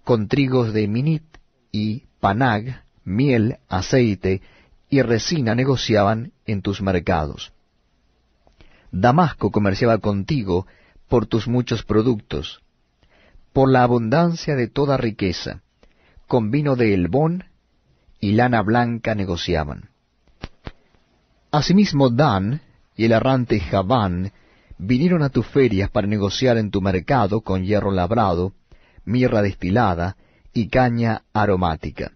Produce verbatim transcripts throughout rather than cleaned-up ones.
con trigos de Minit y Panag, miel, aceite y resina negociaban en tus mercados. Damasco comerciaba contigo por tus muchos productos, por la abundancia de toda riqueza, con vino de Helbón y lana blanca negociaban. Asimismo Dan y el errante Javán vinieron a tus ferias para negociar en tu mercado con hierro labrado, mirra destilada y caña aromática.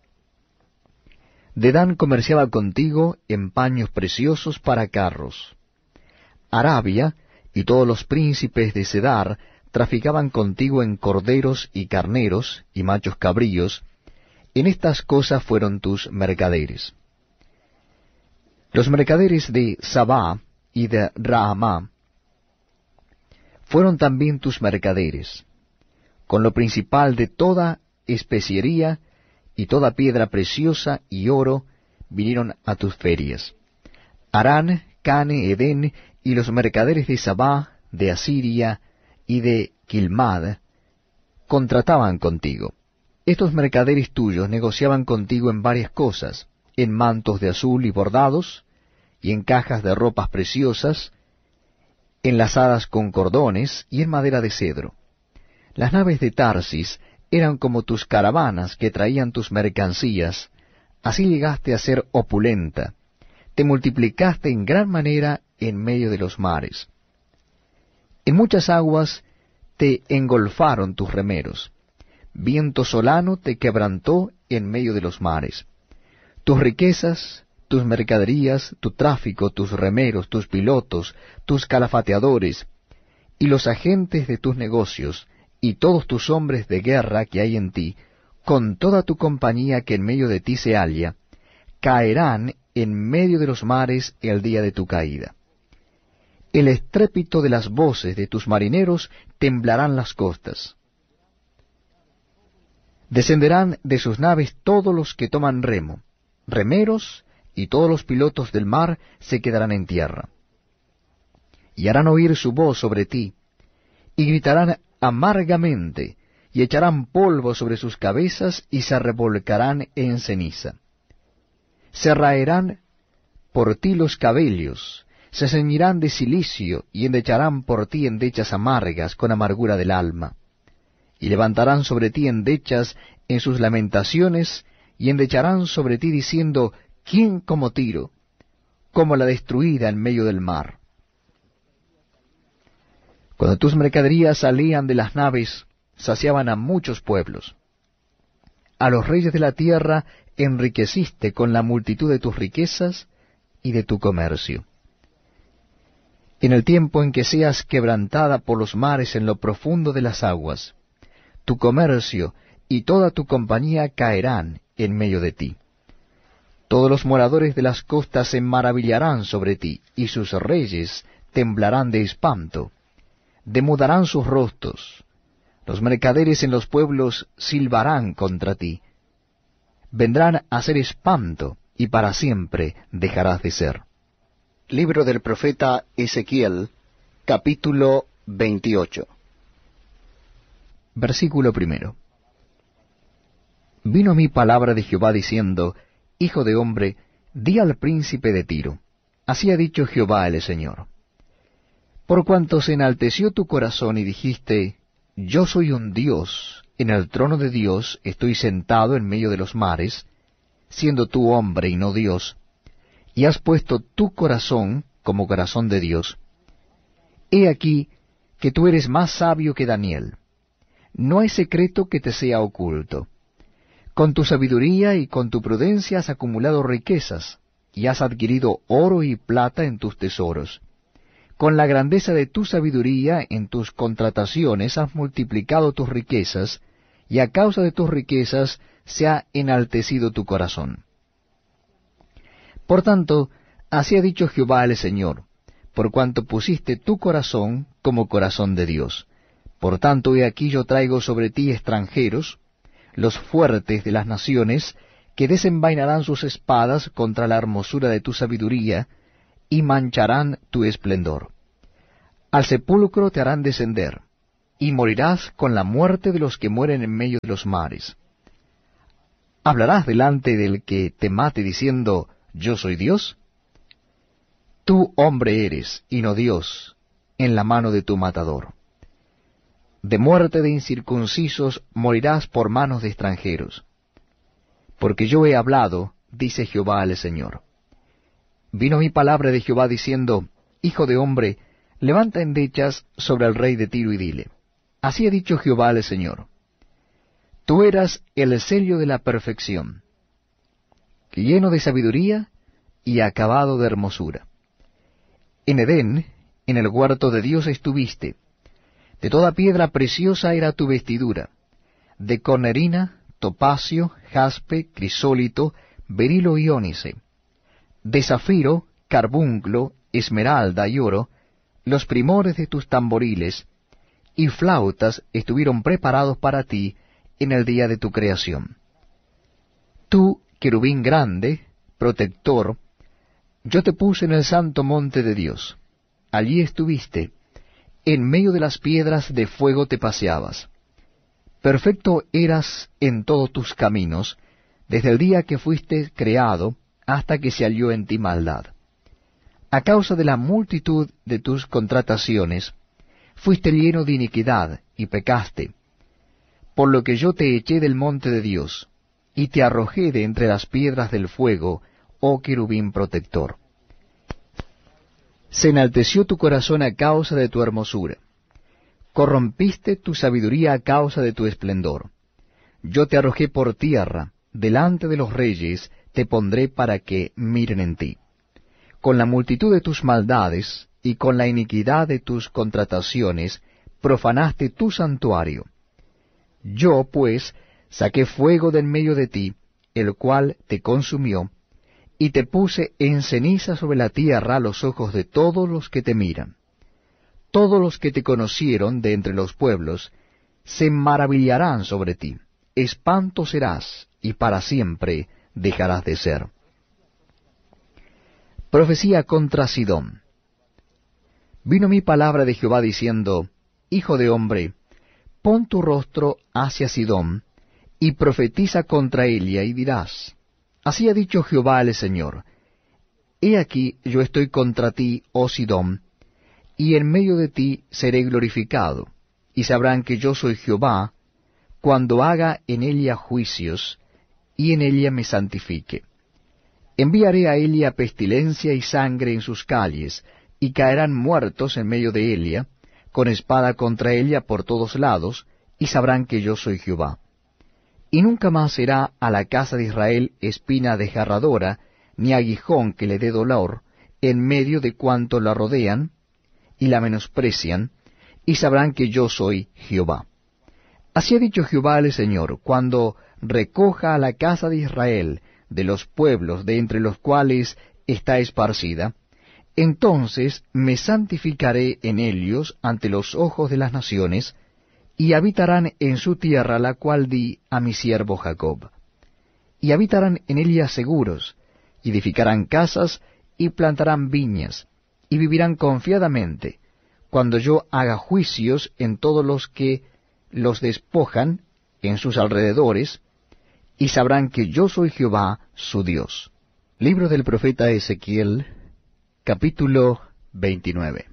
Dedán comerciaba contigo en paños preciosos para carros. Arabia y todos los príncipes de Cedar traficaban contigo en corderos y carneros y machos cabríos. En estas cosas fueron tus mercaderes. Los mercaderes de Sabá y de Raamá fueron también tus mercaderes, con lo principal de toda especiería y toda piedra preciosa y oro vinieron a tus ferias. Harán, Cane, Edén y los mercaderes de Sabá, de Asiria y de Quilmad contrataban contigo. Estos mercaderes tuyos negociaban contigo en varias cosas, en mantos de azul y bordados, y en cajas de ropas preciosas, enlazadas con cordones, y en madera de cedro. Las naves de Tarsis eran como tus caravanas que traían tus mercancías, así llegaste a ser opulenta, te multiplicaste en gran manera en medio de los mares. En muchas aguas te engolfaron tus remeros, viento solano te quebrantó en medio de los mares. Tus riquezas, tus mercaderías, tu tráfico, tus remeros, tus pilotos, tus calafateadores, y los agentes de tus negocios, y todos tus hombres de guerra que hay en ti, con toda tu compañía que en medio de ti se halla, caerán en medio de los mares el día de tu caída. El estrépito de las voces de tus marineros temblarán las costas. Descenderán de sus naves todos los que toman remo, remeros, y todos los pilotos del mar se quedarán en tierra. Y harán oír su voz sobre ti, y gritarán amargamente, y echarán polvo sobre sus cabezas, y se revolcarán en ceniza. Se raerán por ti los cabellos, se ceñirán de cilicio, y endecharán por ti endechas amargas con amargura del alma. Y levantarán sobre ti endechas en sus lamentaciones, y endecharán sobre ti diciendo, ¿quién como Tiro? Como la destruida en medio del mar. Cuando tus mercaderías salían de las naves, saciaban a muchos pueblos. A los reyes de la tierra enriqueciste con la multitud de tus riquezas y de tu comercio. En el tiempo en que seas quebrantada por los mares en lo profundo de las aguas, tu comercio y toda tu compañía caerán en medio de ti. Todos los moradores de las costas se maravillarán sobre ti, y sus reyes temblarán de espanto, demudarán sus rostros, los mercaderes en los pueblos silbarán contra ti, vendrán a ser espanto, y para siempre dejarás de ser. Libro del profeta Ezequiel, capítulo veintiocho. Versículo primero. Vino a mí palabra de Jehová diciendo, Hijo de hombre, di al príncipe de Tiro, así ha dicho Jehová el Señor. Por cuanto se enalteció tu corazón y dijiste, yo soy un Dios, en el trono de Dios estoy sentado en medio de los mares, siendo tú hombre y no Dios, y has puesto tu corazón como corazón de Dios. He aquí que tú eres más sabio que Daniel. No hay secreto que te sea oculto. Con tu sabiduría y con tu prudencia has acumulado riquezas, y has adquirido oro y plata en tus tesoros. Con la grandeza de tu sabiduría en tus contrataciones has multiplicado tus riquezas, y a causa de tus riquezas se ha enaltecido tu corazón. Por tanto, así ha dicho Jehová el Señor, por cuanto pusiste tu corazón como corazón de Dios. Por tanto, he aquí yo traigo sobre ti extranjeros, los fuertes de las naciones, que desenvainarán sus espadas contra la hermosura de tu sabiduría, y mancharán tu esplendor. Al sepulcro te harán descender, y morirás con la muerte de los que mueren en medio de los mares. ¿Hablarás delante del que te mate diciendo, yo soy Dios? Tú hombre eres, y no Dios, en la mano de tu matador. De muerte de incircuncisos morirás por manos de extranjeros. Porque yo he hablado, dice Jehová el Señor. Vino mi palabra de Jehová diciendo, Hijo de hombre, levanta endechas sobre el rey de Tiro y dile, así ha dicho Jehová el Señor. Tú eras el sello de la perfección, lleno de sabiduría y acabado de hermosura. En Edén, en el huerto de Dios estuviste. De toda piedra preciosa era tu vestidura, de cornerina, topacio, jaspe, crisólito, berilo y ónice, de zafiro, carbunclo, esmeralda y oro, los primores de tus tamboriles y flautas estuvieron preparados para ti en el día de tu creación. Tú, querubín grande, protector, yo te puse en el santo monte de Dios. Allí estuviste, en medio de las piedras de fuego te paseabas. Perfecto eras en todos tus caminos, desde el día que fuiste creado hasta que se halló en ti maldad. A causa de la multitud de tus contrataciones, fuiste lleno de iniquidad y pecaste, por lo que yo te eché del monte de Dios, y te arrojé de entre las piedras del fuego, oh querubín protector. Se enalteció tu corazón a causa de tu hermosura. Corrompiste tu sabiduría a causa de tu esplendor. Yo te arrojé por tierra, delante de los reyes te pondré para que miren en ti. Con la multitud de tus maldades y con la iniquidad de tus contrataciones profanaste tu santuario. Yo, pues, saqué fuego de en medio de ti, el cual te consumió, y te puse en ceniza sobre la tierra a los ojos de todos los que te miran. Todos los que te conocieron de entre los pueblos se maravillarán sobre ti. Espanto serás, y para siempre dejarás de ser. Profecía contra Sidón. Vino mi palabra de Jehová diciendo, Hijo de hombre, pon tu rostro hacia Sidón, y profetiza contra ella, y dirás, así ha dicho Jehová el Señor, he aquí yo estoy contra ti, oh Sidón, y en medio de ti seré glorificado, y sabrán que yo soy Jehová, cuando haga en ella juicios, y en ella me santifique. Enviaré a ella pestilencia y sangre en sus calles, y caerán muertos en medio de ella, con espada contra ella por todos lados, y sabrán que yo soy Jehová. Y nunca más será a la casa de Israel espina desgarradora, ni aguijón que le dé dolor, en medio de cuanto la rodean, y la menosprecian, y sabrán que yo soy Jehová. Así ha dicho Jehová el Señor, cuando recoja a la casa de Israel de los pueblos de entre los cuales está esparcida, entonces me santificaré en ellos ante los ojos de las naciones, y habitarán en su tierra la cual di a mi siervo Jacob. Y habitarán en ella seguros, y edificarán casas, y plantarán viñas, y vivirán confiadamente, cuando yo haga juicios en todos los que los despojan en sus alrededores, y sabrán que yo soy Jehová su Dios. Libro del profeta Ezequiel, capítulo veintinueve.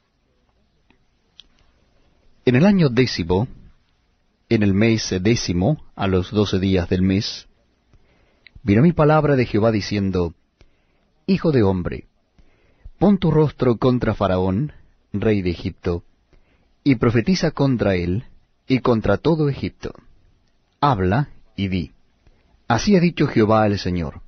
En el año décimo, en el mes décimo, a los doce días del mes, vino mi palabra de Jehová diciendo, Hijo de hombre, pon tu rostro contra Faraón, rey de Egipto, y profetiza contra él, y contra todo Egipto. Habla y di, así ha dicho Jehová el Señor.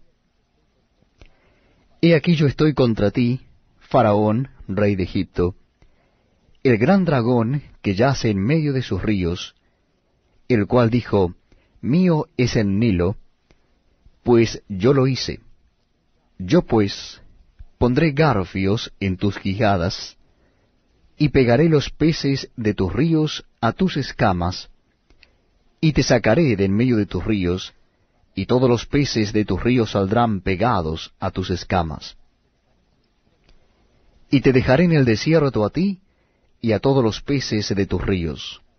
He aquí yo estoy contra ti, Faraón, rey de Egipto, el gran dragón que yace en medio de sus ríos, el cual dijo, mío es el Nilo, pues yo lo hice. Yo pues pondré garfios en tus quijadas, y pegaré los peces de tus ríos a tus escamas, y te sacaré de en medio de tus ríos, y todos los peces de tus ríos saldrán pegados a tus escamas. Y te dejaré en el desierto a ti, y a todos los peces de tus ríos,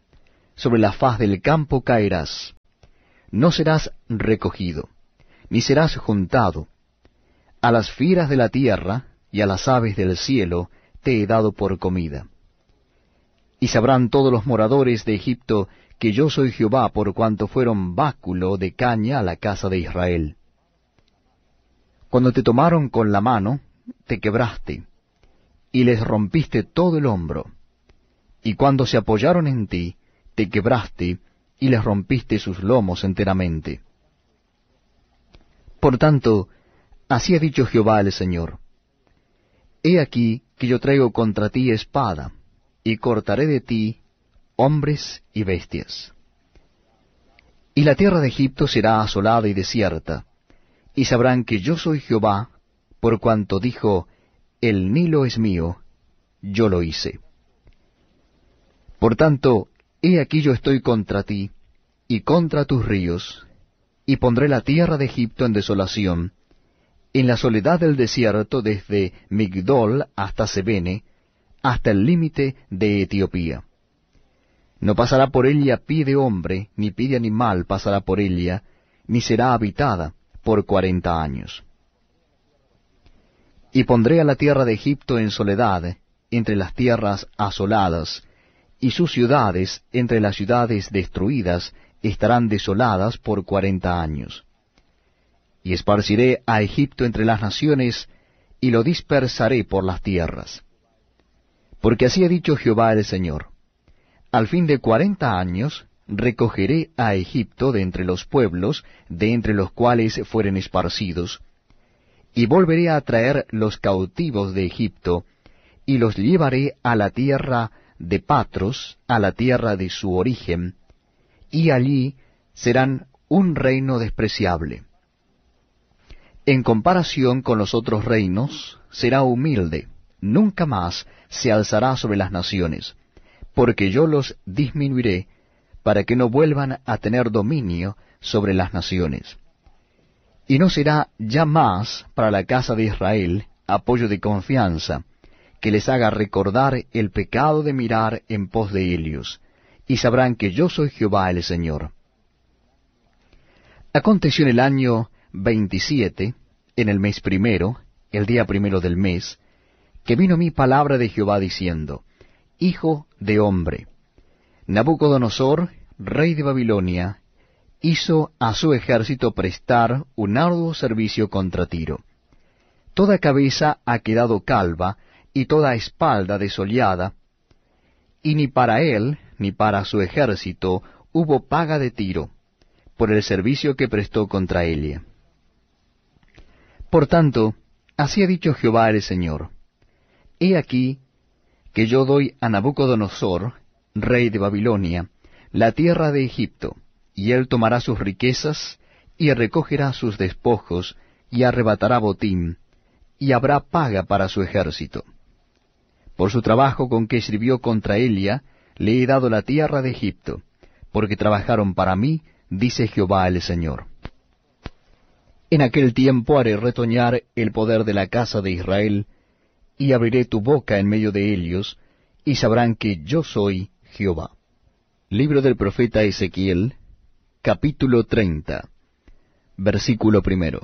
sobre la faz del campo caerás. No serás recogido, ni serás juntado. A las fieras de la tierra y a las aves del cielo te he dado por comida. Y sabrán todos los moradores de Egipto que yo soy Jehová, por cuanto fueron báculo de caña a la casa de Israel. Cuando te tomaron con la mano, te quebraste, y les rompiste todo el hombro. Y cuando se apoyaron en ti, te quebraste, y les rompiste sus lomos enteramente. Por tanto, así ha dicho Jehová el Señor: He aquí que yo traigo contra ti espada, y cortaré de ti hombres y bestias. Y la tierra de Egipto será asolada y desierta, y sabrán que yo soy Jehová, por cuanto dijo, el Nilo es mío, yo lo hice. Por tanto, he aquí yo estoy contra ti, y contra tus ríos, y pondré la tierra de Egipto en desolación, en la soledad del desierto desde Migdol hasta Sebene, hasta el límite de Etiopía. No pasará por ella pie de hombre, ni pie de animal pasará por ella, ni será habitada por cuarenta años. Y pondré a la tierra de Egipto en soledad, entre las tierras asoladas, y sus ciudades, entre las ciudades destruidas, estarán desoladas por cuarenta años. Y esparciré a Egipto entre las naciones, y lo dispersaré por las tierras. Porque así ha dicho Jehová el Señor: Al fin de cuarenta años recogeré a Egipto de entre los pueblos, de entre los cuales fueren esparcidos, y volveré a traer los cautivos de Egipto, y los llevaré a la tierra de Patros, a la tierra de su origen, y allí serán un reino despreciable. En comparación con los otros reinos, será humilde, nunca más se alzará sobre las naciones, porque yo los disminuiré, para que no vuelvan a tener dominio sobre las naciones. Y no será ya más para la casa de Israel apoyo de confianza, que les haga recordar el pecado de mirar en pos de ellos, y sabrán que yo soy Jehová el Señor. Aconteció en el año veintisiete, en el mes primero, el día primero del mes, que vino mi palabra de Jehová diciendo: Hijo de hombre, Nabucodonosor, rey de Babilonia, hizo a su ejército prestar un arduo servicio contra Tiro. Toda cabeza ha quedado calva, y toda espalda desollada, y ni para él ni para su ejército hubo paga de Tiro, por el servicio que prestó contra ella. Por tanto, así ha dicho Jehová el Señor: He aquí que yo doy a Nabucodonosor, rey de Babilonia, la tierra de Egipto, y él tomará sus riquezas, y recogerá sus despojos, y arrebatará botín, y habrá paga para su ejército. Por su trabajo con que sirvió contra Elia, le he dado la tierra de Egipto, porque trabajaron para mí, dice Jehová el Señor. En aquel tiempo haré retoñar el poder de la casa de Israel, y abriré tu boca en medio de ellos, y sabrán que yo soy Jehová. Libro del profeta Ezequiel, capítulo treinta, versículo primero.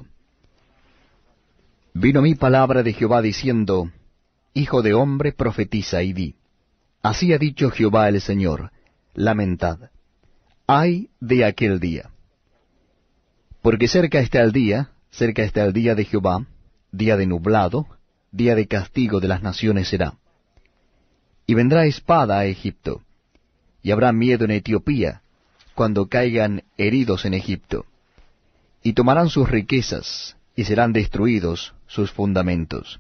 Vino mi palabra de Jehová diciendo: Hijo de hombre, profetiza y di: Así ha dicho Jehová el Señor, lamentad, ay de aquel día. Porque cerca está el día, cerca está el día de Jehová, día de nublado, día de castigo de las naciones será. Y vendrá espada a Egipto, y habrá miedo en Etiopía, cuando caigan heridos en Egipto. Y tomarán sus riquezas, y serán destruidos sus fundamentos.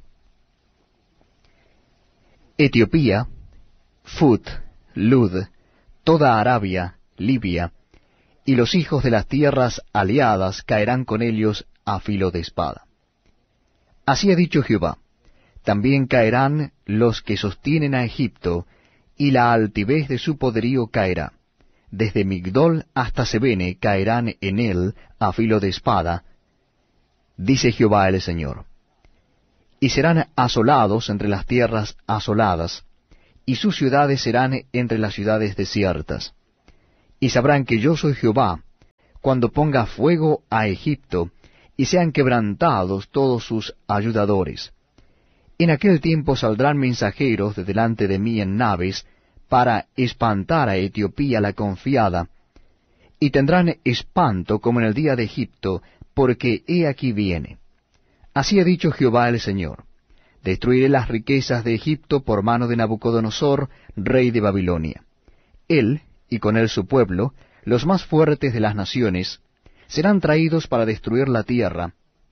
Etiopía, Fut, Lud, toda Arabia, Libia, y los hijos de las tierras aliadas caerán con ellos a filo de espada. Así ha dicho Jehová: también caerán los que sostienen a Egipto, y la altivez de su poderío caerá. Desde Migdol hasta Sebene caerán en él a filo de espada, dice Jehová el Señor. Y serán asolados entre las tierras asoladas, y sus ciudades serán entre las ciudades desiertas. y sabrán que yo soy Jehová, cuando ponga fuego a Egipto, y sean quebrantados todos sus ayudadores. En aquel tiempo saldrán mensajeros de delante de mí en naves, para espantar a Etiopía la confiada, y tendrán espanto como en el día de Egipto, porque he aquí viene. Así ha dicho Jehová el Señor: destruiré las riquezas de Egipto por mano de Nabucodonosor, rey de Babilonia. Él, y con él su pueblo, los más fuertes de las naciones, serán traídos para destruir la tierra,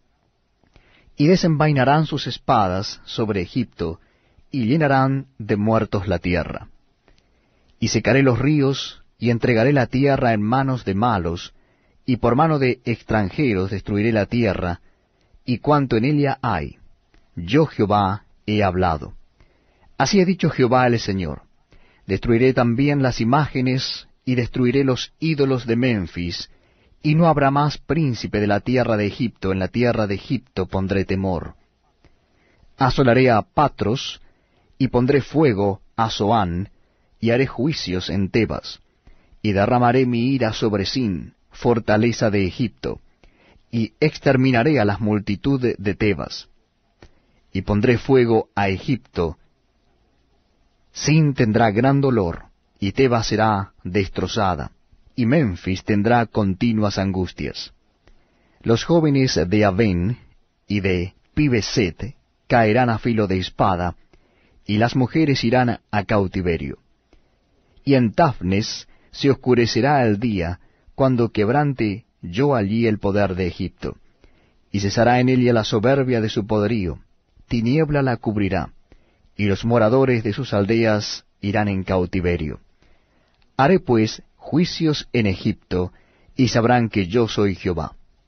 y desenvainarán sus espadas sobre Egipto, y llenarán de muertos la tierra. Y secaré los ríos, y entregaré la tierra en manos de malos, y por mano de extranjeros destruiré la tierra, y cuanto en ella hay. Yo Jehová he hablado. Así ha dicho Jehová el Señor: destruiré también las imágenes, y destruiré los ídolos de Memphis, y no habrá más príncipe de la tierra de Egipto. En la tierra de Egipto pondré temor. Asolaré a Patros, y pondré fuego a Zoán, y haré juicios en Tebas, y derramaré mi ira sobre Sin, fortaleza de Egipto, y exterminaré a las multitudes de Tebas. Y pondré fuego a Egipto. Sin tendrá gran dolor, y Tebas será destrozada, y Memphis tendrá continuas angustias. Los jóvenes de Avén y de Pibeset caerán a filo de espada, y las mujeres irán a cautiverio. Y en Tafnes se oscurecerá el día, cuando quebrante yo allí el poder de Egipto, y cesará en ella la soberbia de su poderío. Tiniebla la cubrirá, y los moradores de sus aldeas irán en cautiverio. Haré pues juicios en Egipto, y sabrán que yo soy Jehová.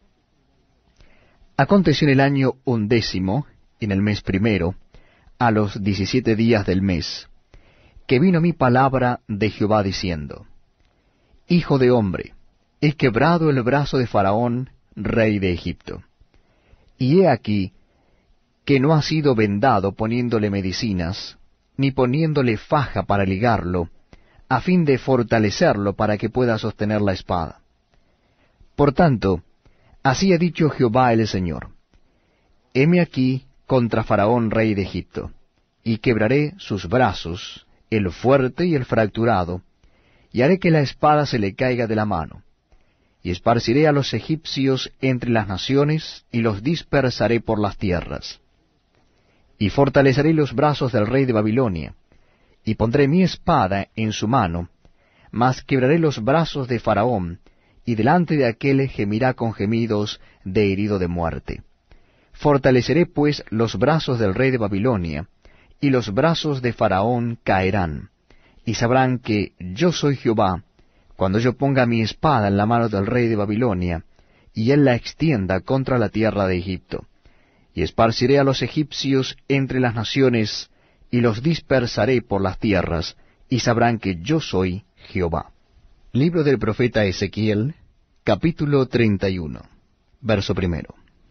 Aconteció en el año undécimo, en el mes primero, a los diecisiete días del mes, que vino mi palabra de Jehová diciendo: Hijo de hombre, he quebrado el brazo de Faraón, rey de Egipto. Y he aquí que no ha sido vendado poniéndole medicinas, ni poniéndole faja para ligarlo, a fin de fortalecerlo para que pueda sostener la espada. Por tanto, así ha dicho Jehová el Señor: heme aquí contra Faraón rey de Egipto, y quebraré sus brazos, el fuerte y el fracturado, y haré que la espada se le caiga de la mano. Y esparciré a los egipcios entre las naciones, y los dispersaré por las tierras. Y fortaleceré los brazos del rey de Babilonia, y pondré mi espada en su mano, mas quebraré los brazos de Faraón, y delante de aquel gemirá con gemidos de herido de muerte. Fortaleceré pues los brazos del rey de Babilonia, y los brazos de Faraón caerán, y sabrán que yo soy Jehová, cuando yo ponga mi espada en la mano del rey de Babilonia, y él la extienda contra la tierra de Egipto. Y esparciré a los egipcios entre las naciones, y los dispersaré por las tierras, y sabrán que yo soy Jehová. Libro del profeta Ezequiel, capítulo treinta y uno, verso primero.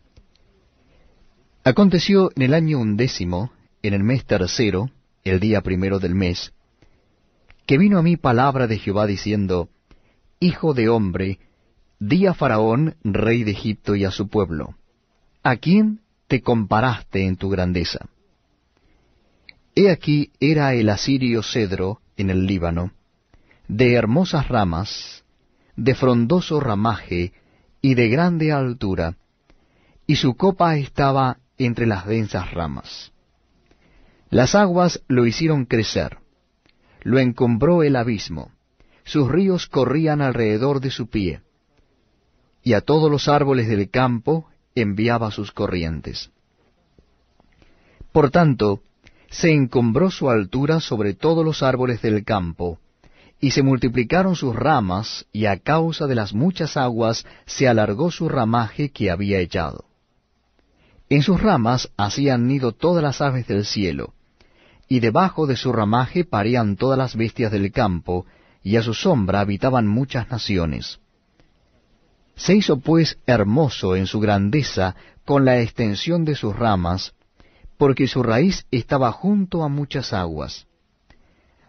Aconteció en el año undécimo, en el mes tercero, el día primero del mes, que vino a mí palabra de Jehová diciendo: Hijo de hombre, di a Faraón, rey de Egipto, y a su pueblo: ¿a quién te comparaste en tu grandeza? He aquí era el asirio cedro en el Líbano, de hermosas ramas, de frondoso ramaje y de grande altura, y su copa estaba entre las densas ramas. Las aguas lo hicieron crecer, lo encumbró el abismo, sus ríos corrían alrededor de su pie, y a todos los árboles del campo enviaba sus corrientes. Por tanto, se encumbró su altura sobre todos los árboles del campo, y se multiplicaron sus ramas, y a causa de las muchas aguas se alargó su ramaje que había echado. En sus ramas hacían nido todas las aves del cielo, y debajo de su ramaje parían todas las bestias del campo, y a su sombra habitaban muchas naciones. Se hizo pues hermoso en su grandeza con la extensión de sus ramas, porque su raíz estaba junto a muchas aguas.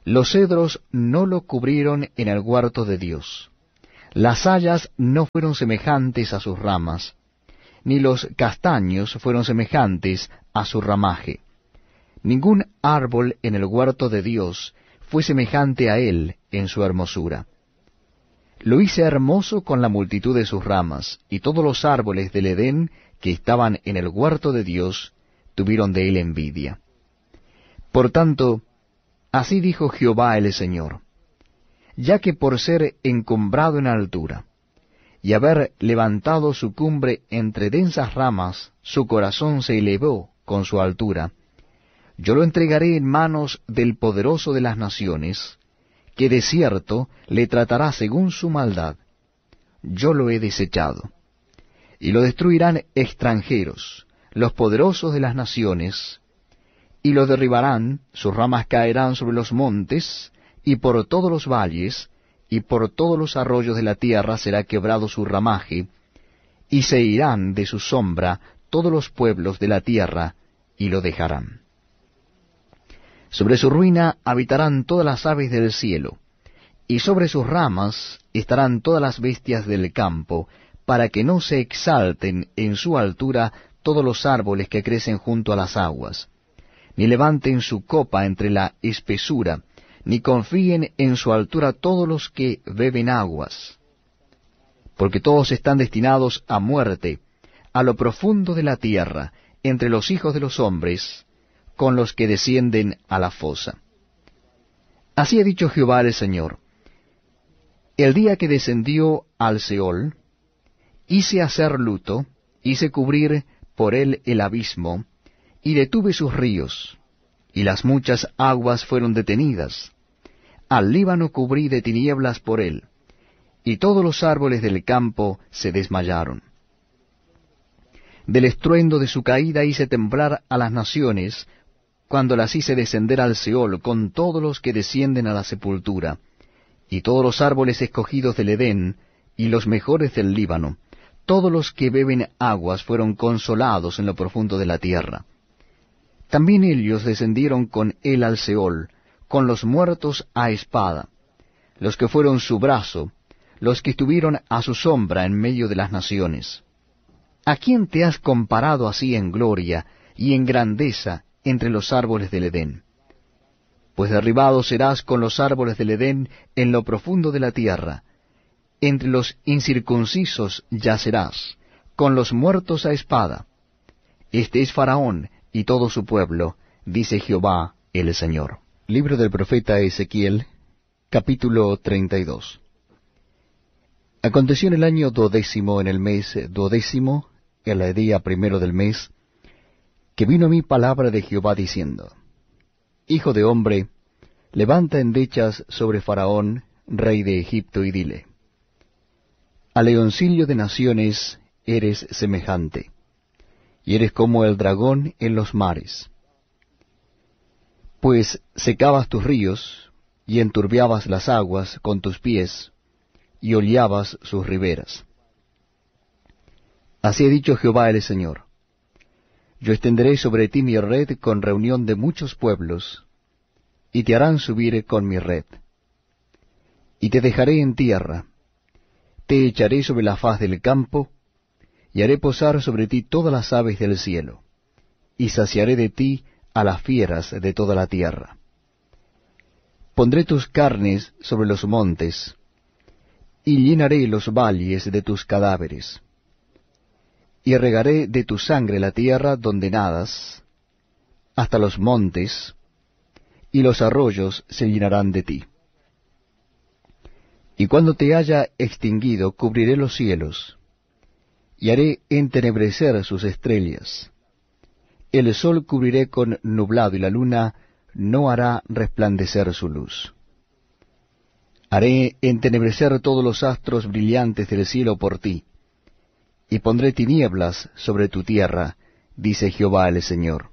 Los cedros no lo cubrieron en el huerto de Dios. Las hayas no fueron semejantes a sus ramas, ni los castaños fueron semejantes a su ramaje. Ningún árbol en el huerto de Dios fue semejante a él en su hermosura. Lo hice hermoso con la multitud de sus ramas, y todos los árboles del Edén que estaban en el huerto de Dios tuvieron de él envidia. Por tanto, así dijo Jehová el Señor: ya que por ser encumbrado en altura, y haber levantado su cumbre entre densas ramas, su corazón se elevó con su altura, yo lo entregaré en manos del poderoso de las naciones, que de cierto le tratará según su maldad. Yo lo he desechado. Y lo destruirán extranjeros, los poderosos de las naciones, y lo derribarán, sus ramas caerán sobre los montes, y por todos los valles, y por todos los arroyos de la tierra será quebrado su ramaje, y se irán de su sombra todos los pueblos de la tierra, y lo dejarán. Sobre su ruina habitarán todas las aves del cielo, y sobre sus ramas estarán todas las bestias del campo, para que no se exalten en su altura todos los árboles que crecen junto a las aguas, ni levanten su copa entre la espesura, ni confíen en su altura todos los que beben aguas, porque todos están destinados a muerte, a lo profundo de la tierra, entre los hijos de los hombres, con los que descienden a la fosa. Así ha dicho Jehová el Señor: el día que descendió al Seol, hice hacer luto, hice cubrir por él el abismo, y detuve sus ríos, y las muchas aguas fueron detenidas. Al Líbano cubrí de tinieblas por él, y todos los árboles del campo se desmayaron. Del estruendo de su caída hice temblar a las naciones, cuando las hice descender al Seol con todos los que descienden a la sepultura, y todos los árboles escogidos del Edén, y los mejores del Líbano, todos los que beben aguas fueron consolados en lo profundo de la tierra. También ellos descendieron con él al Seol, con los muertos a espada, los que fueron su brazo, los que estuvieron a su sombra en medio de las naciones. ¿A quién te has comparado así en gloria y en grandeza entre los árboles del Edén? Pues derribado serás con los árboles del Edén en lo profundo de la tierra. Entre los incircuncisos yacerás, con los muertos a espada. Este es Faraón y todo su pueblo, dice Jehová el Señor. Libro del profeta Ezequiel, capítulo treinta y dos. Aconteció en el año duodécimo, en el mes duodécimo, en el día primero del mes, que vino a mí palabra de Jehová diciendo: Hijo de hombre, levanta endechas sobre Faraón, rey de Egipto, y dile: a leoncillo de naciones eres semejante, y eres como el dragón en los mares. Pues secabas tus ríos, y enturbiabas las aguas con tus pies, y hollabas sus riberas. Así ha dicho Jehová el Señor: yo extenderé sobre ti mi red con reunión de muchos pueblos, y te harán subir con mi red. Y te dejaré en tierra, te echaré sobre la faz del campo, y haré posar sobre ti todas las aves del cielo, y saciaré de ti a las fieras de toda la tierra. Pondré tus carnes sobre los montes, y llenaré los valles de tus cadáveres. Y regaré de tu sangre la tierra donde nadas, hasta los montes, y los arroyos se llenarán de ti. Y cuando te haya extinguido, cubriré los cielos, y haré entenebrecer sus estrellas. El sol cubriré con nublado, y la luna no hará resplandecer su luz. Haré entenebrecer todos los astros brillantes del cielo por ti, y pondré tinieblas sobre tu tierra, dice Jehová el Señor.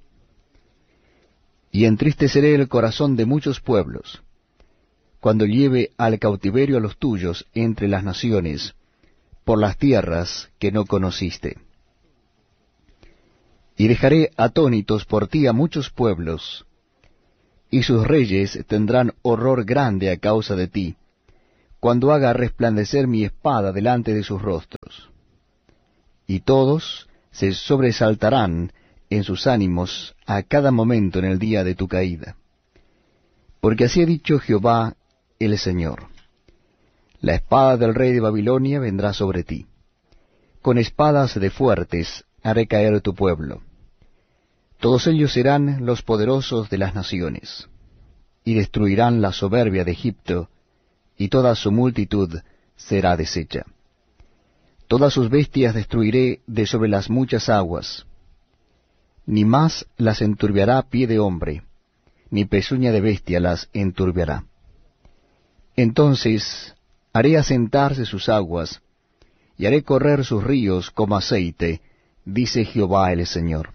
Y entristeceré el corazón de muchos pueblos, cuando lleve al cautiverio a los tuyos entre las naciones, por las tierras que no conociste. Y dejaré atónitos por ti a muchos pueblos, y sus reyes tendrán horror grande a causa de ti, cuando haga resplandecer mi espada delante de sus rostros. Y todos se sobresaltarán en sus ánimos a cada momento en el día de tu caída. Porque así ha dicho Jehová el Señor: la espada del rey de Babilonia vendrá sobre ti. Con espadas de fuertes haré caer tu pueblo. Todos ellos serán los poderosos de las naciones, y destruirán la soberbia de Egipto, y toda su multitud será deshecha. Todas sus bestias destruiré de sobre las muchas aguas. Ni más las enturbiará pie de hombre, ni pezuña de bestia las enturbiará. Entonces haré asentarse sus aguas, y haré correr sus ríos como aceite, dice Jehová el Señor.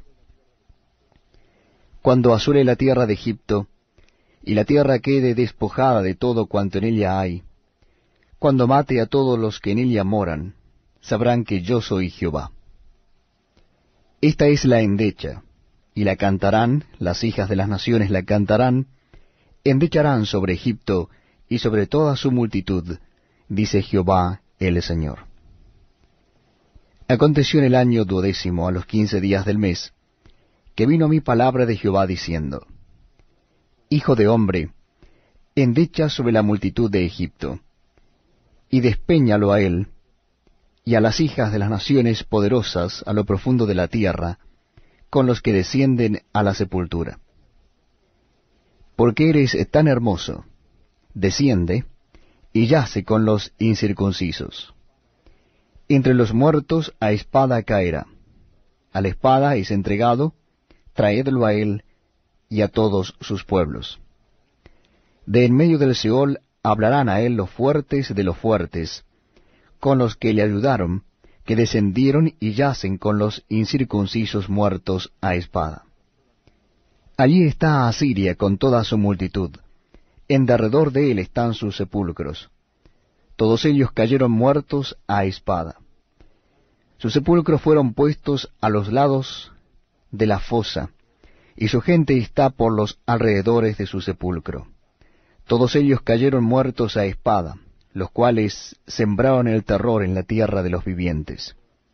Cuando asole la tierra de Egipto, y la tierra quede despojada de todo cuanto en ella hay, cuando mate a todos los que en ella moran, sabrán que yo soy Jehová. Esta es la endecha, y la cantarán, las hijas de las naciones la cantarán, endecharán sobre Egipto y sobre toda su multitud, dice Jehová el Señor. Aconteció en el año duodécimo, a los quince días del mes, que vino mi palabra de Jehová diciendo: Hijo de hombre, endecha sobre la multitud de Egipto, y despéñalo a él, y a las hijas de las naciones poderosas a lo profundo de la tierra, con los que descienden a la sepultura. Porque eres tan hermoso, desciende, y yace con los incircuncisos. Entre los muertos a espada caerá. A la espada es entregado, traedlo a él y a todos sus pueblos. De en medio del Seol hablarán a él los fuertes de los fuertes, con los que le ayudaron, que descendieron y yacen con los incircuncisos muertos a espada. Allí está Asiria con toda su multitud, en derredor de él están sus sepulcros. Todos ellos cayeron muertos a espada. Sus sepulcros fueron puestos a los lados de la fosa, y su gente está por los alrededores de su sepulcro. Todos ellos cayeron muertos a espada, los cuales sembraron el terror en la tierra de los vivientes.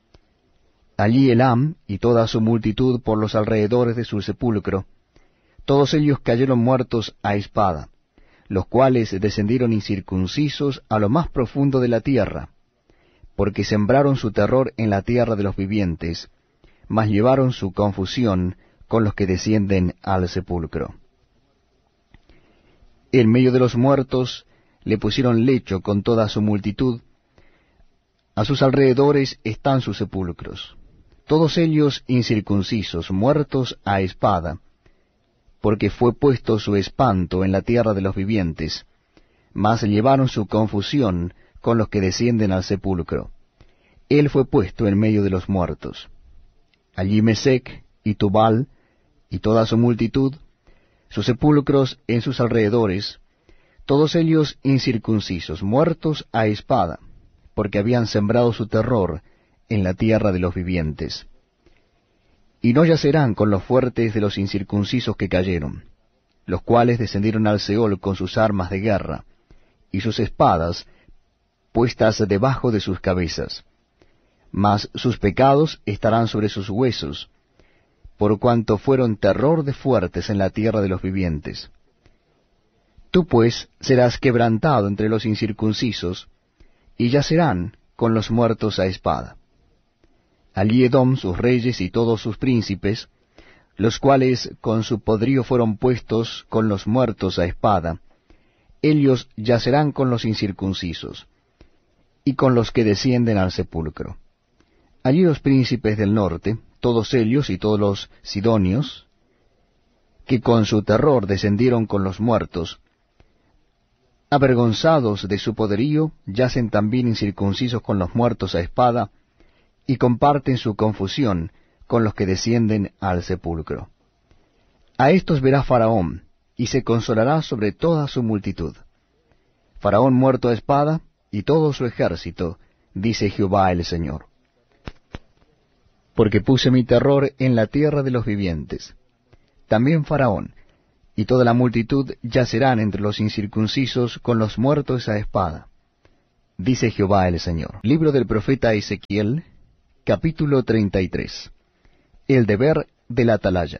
Allí Elam y toda su multitud por los alrededores de su sepulcro, todos ellos cayeron muertos a espada, los cuales descendieron incircuncisos a lo más profundo de la tierra, porque sembraron su terror en la tierra de los vivientes, mas llevaron su confusión con los que descienden al sepulcro. En medio de los muertos le pusieron lecho con toda su multitud, a sus alrededores están sus sepulcros, todos ellos incircuncisos, muertos a espada, porque fue puesto su espanto en la tierra de los vivientes, mas llevaron su confusión con los que descienden al sepulcro. Él fue puesto en medio de los muertos. Allí Mesec y Tubal y toda su multitud, sus sepulcros en sus alrededores, todos ellos incircuncisos, muertos a espada, porque habían sembrado su terror en la tierra de los vivientes. Y no yacerán con los fuertes de los incircuncisos que cayeron, los cuales descendieron al Seol con sus armas de guerra, y sus espadas puestas debajo de sus cabezas. Mas sus pecados estarán sobre sus huesos, por cuanto fueron terror de fuertes en la tierra de los vivientes. Tú pues serás quebrantado entre los incircuncisos, y yacerán con los muertos a espada. Allí Edom, sus reyes y todos sus príncipes, los cuales con su poderío fueron puestos con los muertos a espada, ellos yacerán con los incircuncisos, y con los que descienden al sepulcro. Allí los príncipes del norte, todos ellos y todos los sidonios, que con su terror descendieron con los muertos, avergonzados de su poderío, yacen también incircuncisos con los muertos a espada, y comparten su confusión con los que descienden al sepulcro. A estos verá Faraón, y se consolará sobre toda su multitud. Faraón muerto a espada, y todo su ejército, dice Jehová el Señor. Porque puse mi terror en la tierra de los vivientes. También Faraón, y toda la multitud yacerán entre los incircuncisos con los muertos a espada. Dice Jehová el Señor. Libro del profeta Ezequiel, capítulo treinta y tres. El deber de la atalaya.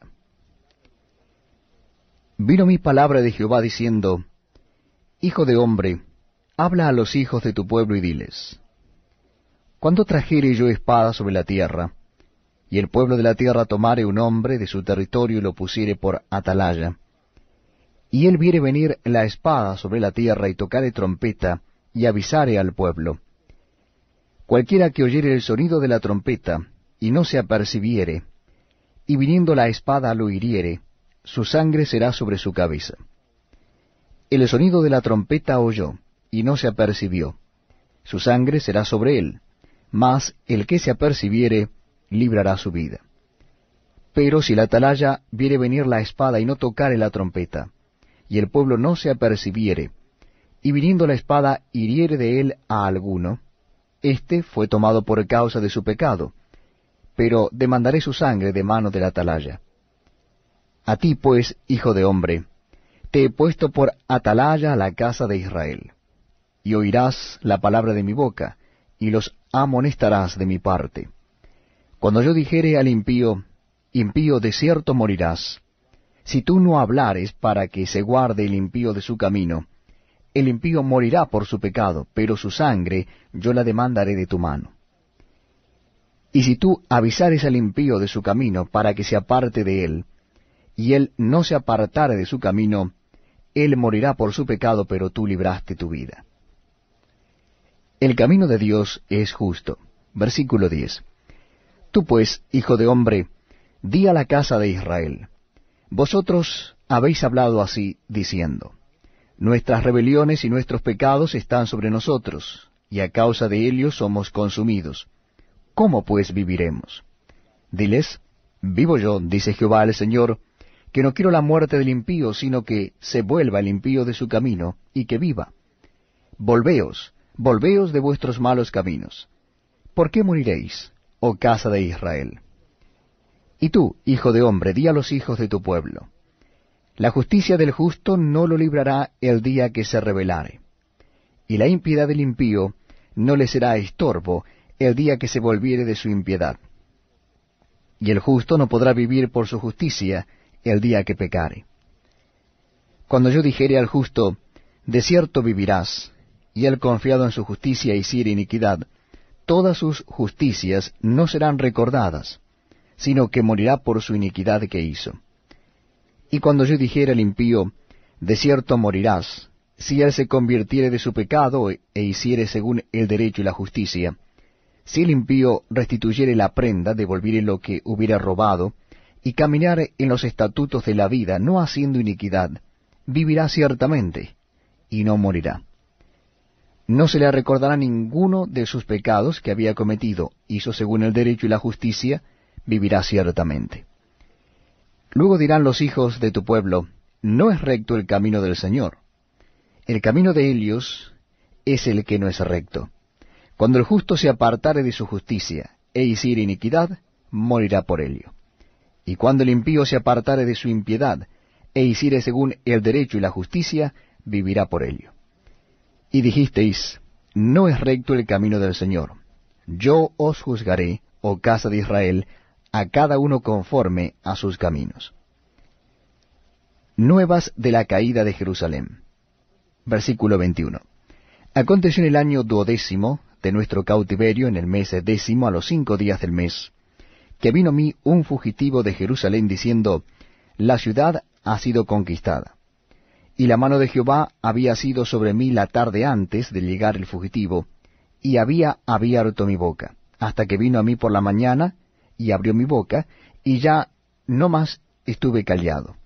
Vino mi palabra de Jehová diciendo, Hijo de hombre, habla a los hijos de tu pueblo y diles, cuando trajere yo espada sobre la tierra, y el pueblo de la tierra tomare un hombre de su territorio y lo pusiere por atalaya, y él viere venir la espada sobre la tierra y tocare trompeta, y avisare al pueblo, cualquiera que oyere el sonido de la trompeta, y no se apercibiere, y viniendo la espada lo hiriere, su sangre será sobre su cabeza. El sonido de la trompeta oyó, y no se apercibió, su sangre será sobre él, mas el que se apercibiere, librará su vida. Pero si la atalaya viere venir la espada y no tocare la trompeta, y el pueblo no se apercibiere, y viniendo la espada hiriere de él a alguno, éste fue tomado por causa de su pecado, pero demandaré su sangre de mano de la atalaya. A ti pues, hijo de hombre, te he puesto por atalaya a la casa de Israel, y oirás la palabra de mi boca, y los amonestarás de mi parte. Cuando yo dijere al impío, impío de cierto morirás, si tú no hablares para que se guarde el impío de su camino, el impío morirá por su pecado, pero su sangre yo la demandaré de tu mano. Y si tú avisares al impío de su camino para que se aparte de él, y él no se apartare de su camino, él morirá por su pecado, pero tú libraste tu vida. El camino de Dios es justo. Versículo diez. Tú pues, hijo de hombre, di a la casa de Israel, vosotros habéis hablado así, diciendo, nuestras rebeliones y nuestros pecados están sobre nosotros, y a causa de ellos somos consumidos. ¿Cómo pues viviremos? Diles, vivo yo, dice Jehová el Señor, que no quiero la muerte del impío, sino que se vuelva el impío de su camino, y que viva. Volveos, volveos de vuestros malos caminos. ¿Por qué moriréis, oh casa de Israel? Y tú, hijo de hombre, di a los hijos de tu pueblo, la justicia del justo no lo librará el día que se rebelare, y la impiedad del impío no le será estorbo el día que se volviere de su impiedad. Y el justo no podrá vivir por su justicia el día que pecare. Cuando yo dijere al justo, de cierto vivirás, y él confiado en su justicia hiciere iniquidad, todas sus justicias no serán recordadas, sino que morirá por su iniquidad que hizo. Y cuando yo dijere al impío, de cierto morirás, si él se convirtiere de su pecado e hiciere según el derecho y la justicia, si el impío restituyere la prenda, devolviere lo que hubiera robado, y caminare en los estatutos de la vida, no haciendo iniquidad, vivirá ciertamente, y no morirá. No se le recordará ninguno de sus pecados que había cometido, hizo según el derecho y la justicia, vivirá ciertamente. Luego dirán los hijos de tu pueblo, no es recto el camino del Señor. El camino de ellos es el que no es recto. Cuando el justo se apartare de su justicia, e hiciere iniquidad, morirá por ello. Y cuando el impío se apartare de su impiedad, e hiciere según el derecho y la justicia, vivirá por ello. Y dijisteis, no es recto el camino del Señor. Yo os juzgaré, oh casa de Israel, a cada uno conforme a sus caminos. Nuevas de la caída de Jerusalén. Versículo veintiuno. Aconteció en el año duodécimo de nuestro cautiverio, en el mes décimo, a los cinco días del mes, que vino a mí un fugitivo de Jerusalén, diciendo, la ciudad ha sido conquistada. Y la mano de Jehová había sido sobre mí la tarde antes de llegar el fugitivo, y había abierto mi boca, hasta que vino a mí por la mañana, y abrió mi boca, y ya no más estuve callado.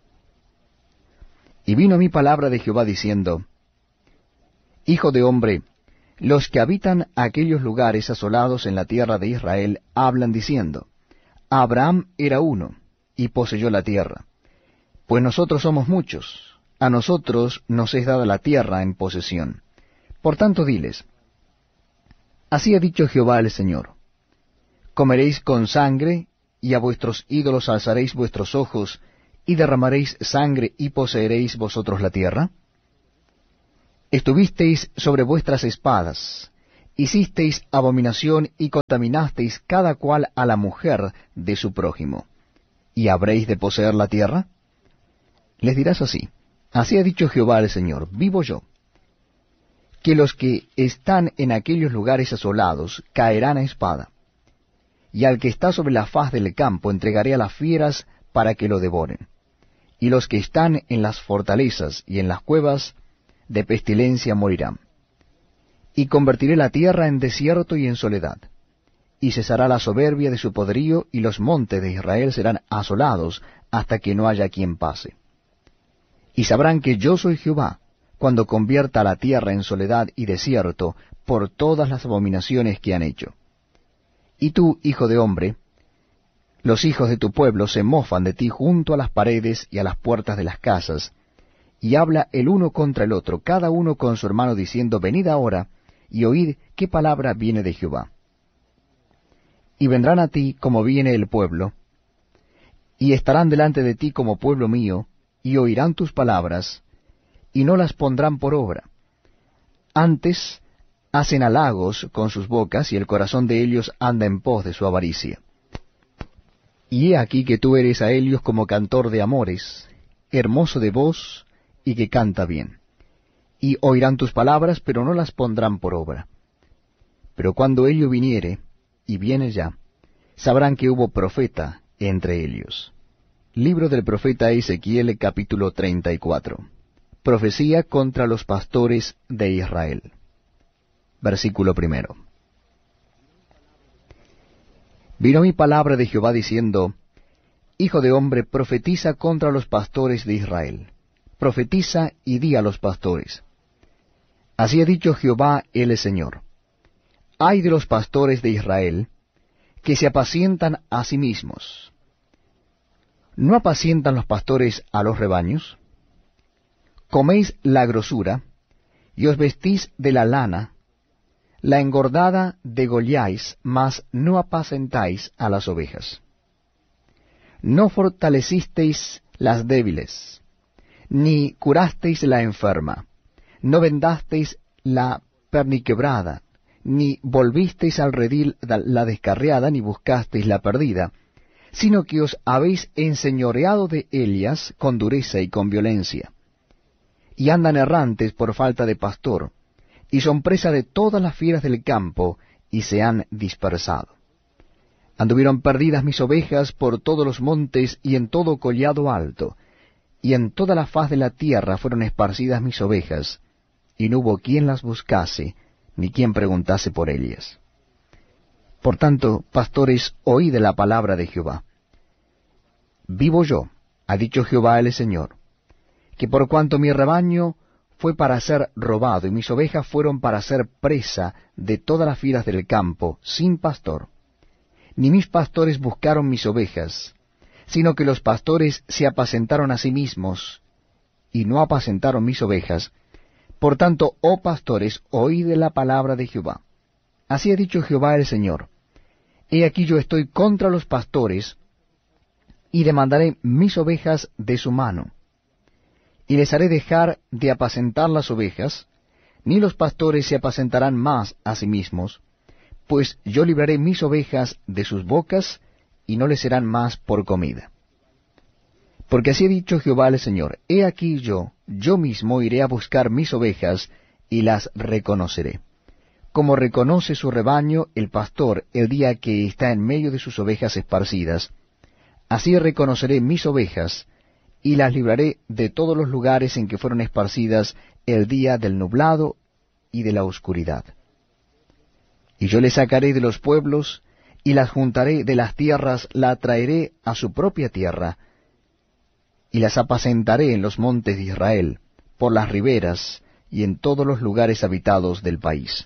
Y vino a mí palabra de Jehová diciendo, Hijo de hombre, los que habitan aquellos lugares asolados en la tierra de Israel hablan diciendo, Abraham era uno, y poseyó la tierra. Pues nosotros somos muchos, a nosotros nos es dada la tierra en posesión. Por tanto diles, así ha dicho Jehová el Señor, comeréis con sangre, y a vuestros ídolos alzaréis vuestros ojos, y derramaréis sangre y poseeréis vosotros la tierra? Estuvisteis sobre vuestras espadas, hicisteis abominación y contaminasteis cada cual a la mujer de su prójimo, ¿y habréis de poseer la tierra? Les dirás así: así ha dicho Jehová el Señor, vivo yo, que los que están en aquellos lugares asolados caerán a espada, y al que está sobre la faz del campo entregaré a las fieras para que lo devoren, y los que están en las fortalezas y en las cuevas de pestilencia morirán. Y convertiré la tierra en desierto y en soledad, y cesará la soberbia de su poderío, y los montes de Israel serán asolados hasta que no haya quien pase. Y sabrán que yo soy Jehová, cuando convierta la tierra en soledad y desierto por todas las abominaciones que han hecho. Y tú, hijo de hombre, los hijos de tu pueblo se mofan de ti junto a las paredes y a las puertas de las casas, y habla el uno contra el otro, cada uno con su hermano, diciendo: venid ahora, y oíd qué palabra viene de Jehová. Y vendrán a ti como viene el pueblo, y estarán delante de ti como pueblo mío, y oirán tus palabras, y no las pondrán por obra. Antes hacen halagos con sus bocas, y el corazón de ellos anda en pos de su avaricia. Y he aquí que tú eres a ellos como cantor de amores, hermoso de voz, y que canta bien. Y oirán tus palabras, pero no las pondrán por obra. Pero cuando ello viniere, y viene ya, sabrán que hubo profeta entre ellos. Libro del profeta Ezequiel, capítulo treinta y cuatro. Profecía contra los pastores de Israel. Versículo primero. Vino mi palabra de Jehová diciendo: Hijo de hombre, profetiza contra los pastores de Israel. Profetiza y di a los pastores: así ha dicho Jehová el Señor. Ay de los pastores de Israel, que se apacientan a sí mismos. ¿No apacientan los pastores a los rebaños? Coméis la grosura, y os vestís de la lana, la engordada degolláis, mas no apacentáis a las ovejas. No fortalecisteis las débiles, ni curasteis la enferma, no vendasteis la perniquebrada, ni volvisteis al redil la descarriada, ni buscasteis la perdida, sino que os habéis enseñoreado de ellas con dureza y con violencia. Y andan errantes por falta de pastor, y son presa de todas las fieras del campo, y se han dispersado. Anduvieron perdidas mis ovejas por todos los montes y en todo collado alto, y en toda la faz de la tierra fueron esparcidas mis ovejas, y no hubo quien las buscase, ni quien preguntase por ellas. Por tanto, pastores, oíd la palabra de Jehová. Vivo yo, ha dicho Jehová el Señor, que por cuanto mi rebaño fue para ser robado, y mis ovejas fueron para ser presa de todas las fieras del campo, sin pastor, ni mis pastores buscaron mis ovejas, sino que los pastores se apacentaron a sí mismos, y no apacentaron mis ovejas. Por tanto, oh pastores, oíd la palabra de Jehová. Así ha dicho Jehová el Señor: He aquí yo estoy contra los pastores, y demandaré mis ovejas de su mano, y les haré dejar de apacentar las ovejas, ni los pastores se apacentarán más a sí mismos, pues yo libraré mis ovejas de sus bocas, y no les serán más por comida. Porque así ha dicho Jehová el Señor: He aquí yo, yo mismo iré a buscar mis ovejas, y las reconoceré. Como reconoce su rebaño el pastor el día que está en medio de sus ovejas esparcidas, así reconoceré mis ovejas, y las libraré de todos los lugares en que fueron esparcidas el día del nublado y de la oscuridad. Y yo les sacaré de los pueblos, y las juntaré de las tierras, la traeré a su propia tierra, y las apacentaré en los montes de Israel, por las riberas, y en todos los lugares habitados del país.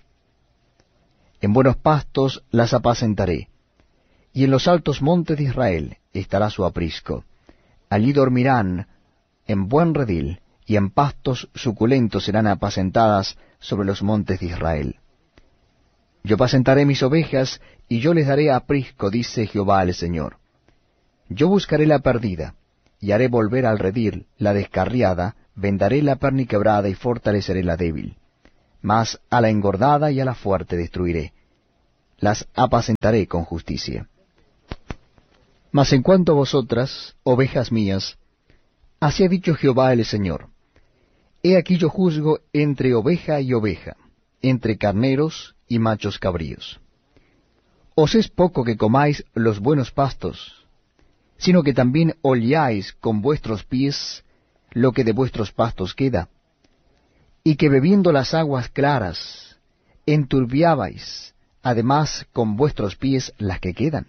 En buenos pastos las apacentaré, y en los altos montes de Israel estará su aprisco. Allí dormirán en buen redil, y en pastos suculentos serán apacentadas sobre los montes de Israel. Yo apacentaré mis ovejas, y yo les daré aprisco, dice Jehová el Señor. Yo buscaré la perdida, y haré volver al redil la descarriada, vendaré la perniquebrada y fortaleceré la débil. Mas a la engordada y a la fuerte destruiré, las apacentaré con justicia. Mas en cuanto a vosotras, ovejas mías, así ha dicho Jehová el Señor: He aquí yo juzgo entre oveja y oveja, entre carneros y machos cabríos. Os es poco que comáis los buenos pastos, sino que también oliáis con vuestros pies lo que de vuestros pastos queda, y que bebiendo las aguas claras, enturbiabais, además con vuestros pies las que quedan.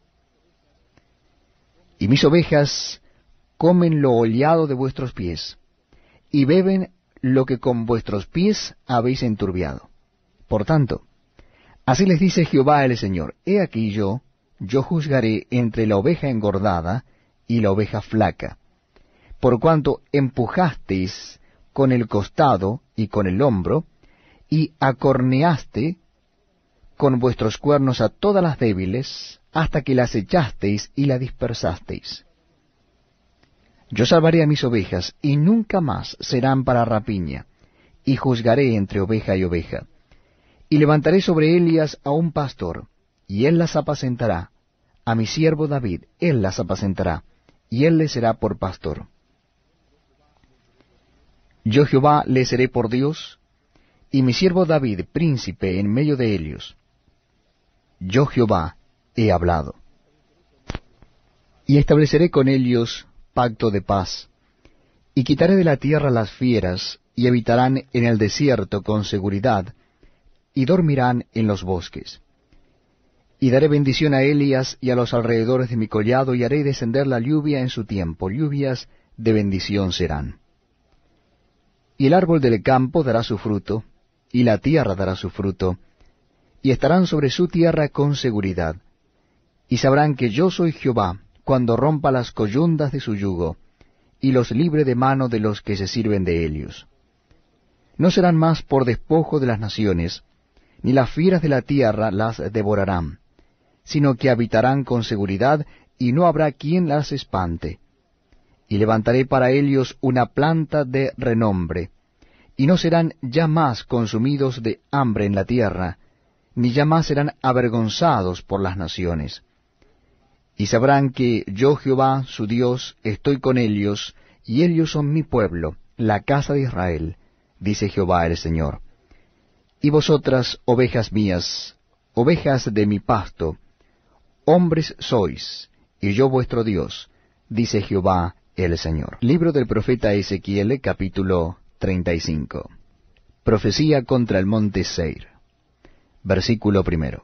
Y mis ovejas comen lo oleado de vuestros pies, y beben lo que con vuestros pies habéis enturbiado. Por tanto, así les dice Jehová el Señor: He aquí yo, yo juzgaré entre la oveja engordada y la oveja flaca, por cuanto empujasteis con el costado y con el hombro, y acorneaste con vuestros cuernos a todas las débiles, hasta que las echasteis y las dispersasteis. Yo salvaré a mis ovejas, y nunca más serán para rapiña, y juzgaré entre oveja y oveja. Y levantaré sobre ellas a un pastor, y él las apacentará. A mi siervo David, él las apacentará, y él les será por pastor. Yo Jehová les seré por Dios, y mi siervo David príncipe en medio de ellos. Yo Jehová he hablado. Y estableceré con ellos pacto de paz, y quitaré de la tierra las fieras, y habitarán en el desierto con seguridad, y dormirán en los bosques. Y daré bendición a Elías y a los alrededores de mi collado, y haré descender la lluvia en su tiempo, lluvias de bendición serán. Y el árbol del campo dará su fruto, y la tierra dará su fruto, y estarán sobre su tierra con seguridad. Y sabrán que yo soy Jehová, cuando rompa las coyundas de su yugo, y los libre de mano de los que se sirven de ellos. No serán más por despojo de las naciones, ni las fieras de la tierra las devorarán, sino que habitarán con seguridad, y no habrá quien las espante. Y levantaré para ellos una planta de renombre, y no serán ya más consumidos de hambre en la tierra, ni ya más serán avergonzados por las naciones. Y sabrán que yo Jehová, su Dios, estoy con ellos, y ellos son mi pueblo, la casa de Israel, dice Jehová el Señor. Y vosotras, ovejas mías, ovejas de mi pasto, hombres sois, y yo vuestro Dios, dice Jehová el Señor. Libro del profeta Ezequiel, capítulo treinta y cinco. Profecía contra el monte Seir. Versículo primero.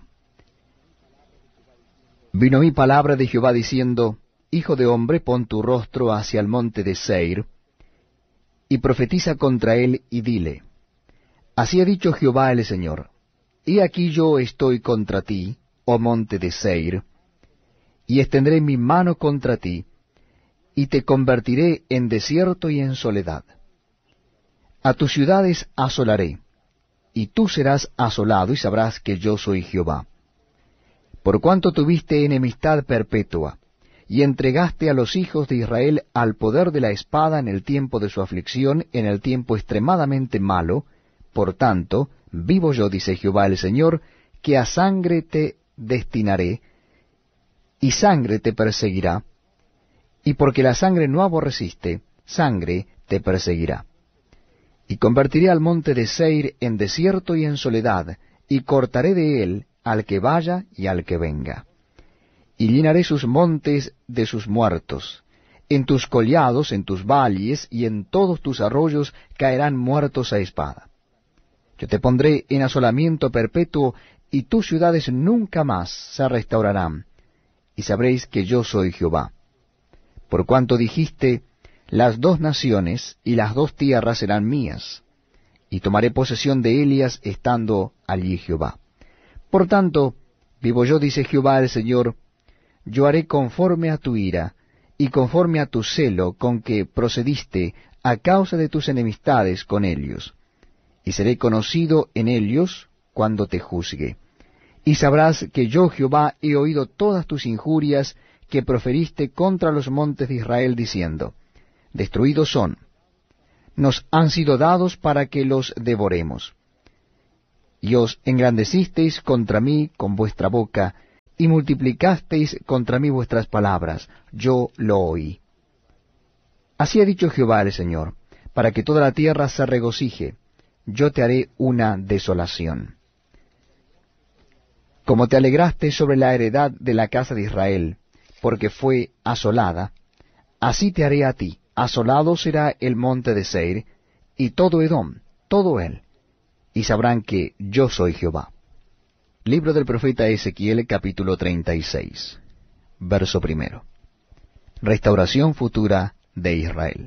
Vino mi palabra de Jehová diciendo: Hijo de hombre, pon tu rostro hacia el monte de Seir, y profetiza contra él, y dile: Así ha dicho Jehová el Señor: He aquí yo estoy contra ti, oh monte de Seir, y extenderé mi mano contra ti, y te convertiré en desierto y en soledad. A tus ciudades asolaré, y tú serás asolado, y sabrás que yo soy Jehová. Por cuanto tuviste enemistad perpetua, y entregaste a los hijos de Israel al poder de la espada en el tiempo de su aflicción, en el tiempo extremadamente malo, por tanto, vivo yo, dice Jehová el Señor, que a sangre te destinaré, y sangre te perseguirá, y porque la sangre no aborreciste, sangre te perseguirá. Y convertiré al monte de Seir en desierto y en soledad, y cortaré de él al que vaya y al que venga. Y llenaré sus montes de sus muertos. En tus collados, en tus valles y en todos tus arroyos caerán muertos a espada. Yo te pondré en asolamiento perpetuo, y tus ciudades nunca más se restaurarán. Y sabréis que yo soy Jehová. Por cuanto dijiste: Las dos naciones y las dos tierras serán mías, y tomaré posesión de ellas estando allí Jehová. Por tanto, vivo yo, dice Jehová el Señor, yo haré conforme a tu ira, y conforme a tu celo con que procediste a causa de tus enemistades con ellos, y seré conocido en ellos cuando te juzgue. Y sabrás que yo Jehová he oído todas tus injurias que proferiste contra los montes de Israel, diciendo, destruidos son, nos han sido dados para que los devoremos. Y os engrandecisteis contra mí con vuestra boca, y multiplicasteis contra mí vuestras palabras, yo lo oí. Así ha dicho Jehová el Señor, para que toda la tierra se regocije, yo te haré una desolación. Como te alegraste sobre la heredad de la casa de Israel, porque fue asolada, así te haré a ti, asolado será el monte de Seir, y todo Edom, todo él, y sabrán que yo soy Jehová. Libro del profeta Ezequiel, capítulo treinta y seis, verso primero. Restauración futura de Israel.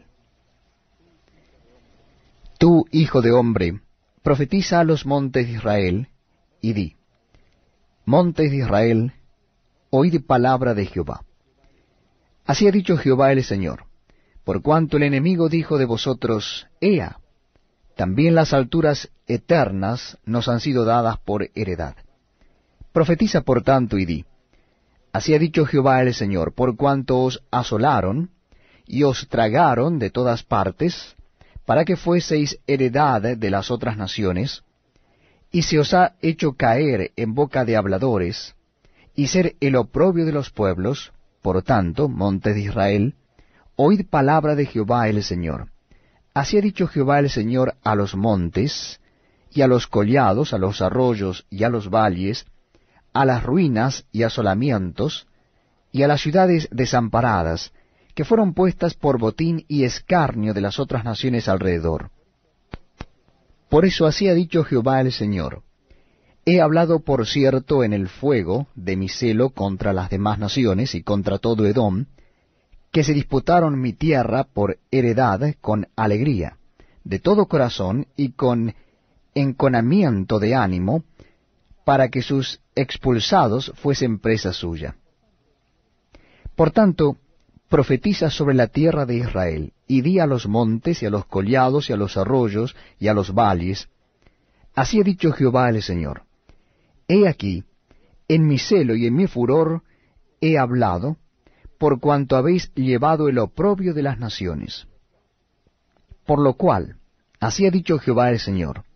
Tú, hijo de hombre, profetiza a los montes de Israel, y di, montes de Israel, oíd palabra de Jehová. Así ha dicho Jehová el Señor, por cuanto el enemigo dijo de vosotros, Ea, también las alturas eternas nos han sido dadas por heredad. Profetiza por tanto y di, así ha dicho Jehová el Señor, por cuanto os asolaron, y os tragaron de todas partes, para que fueseis heredad de las otras naciones, y se os ha hecho caer en boca de habladores, y ser el oprobio de los pueblos, por tanto, montes de Israel, oíd palabra de Jehová el Señor. Así ha dicho Jehová el Señor a los montes, y a los collados, a los arroyos y a los valles, a las ruinas y asolamientos, y a las ciudades desamparadas, que fueron puestas por botín y escarnio de las otras naciones alrededor. Por eso así ha dicho Jehová el Señor, he hablado por cierto en el fuego de mi celo contra las demás naciones y contra todo Edom, que se disputaron mi tierra por heredad con alegría, de todo corazón y con enconamiento de ánimo, para que sus expulsados fuesen presa suya. Por tanto, profetiza sobre la tierra de Israel, y di a los montes, y a los collados, y a los arroyos, y a los valles, así ha dicho Jehová el Señor, he aquí, en mi celo y en mi furor he hablado, por cuanto habéis llevado el oprobio de las naciones. Por lo cual, así ha dicho Jehová el Señor,